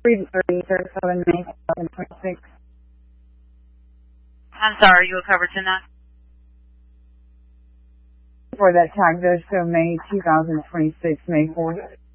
337 May 2026. I'm sorry, you were covered tonight? For that tag, there's so May 2026, May 4th.